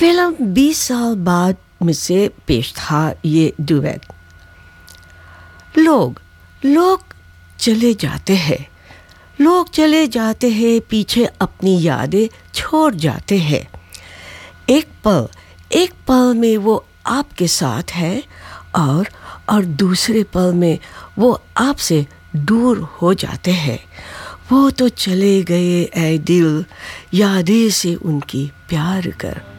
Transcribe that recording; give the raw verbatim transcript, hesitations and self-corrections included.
Film बीस साल बाद मुझसे पेश था ये डुएट। लोग लोग चले जाते हैं, लोग चले जाते हैं, पीछे अपनी यादें छोड़ जाते हैं। एक पल एक पल में वो आपके साथ है और और दूसरे पल में वो आपसे दूर हो जाते हैं। वो तो चले गए ऐ दिल, यादें से उनकी प्यार कर।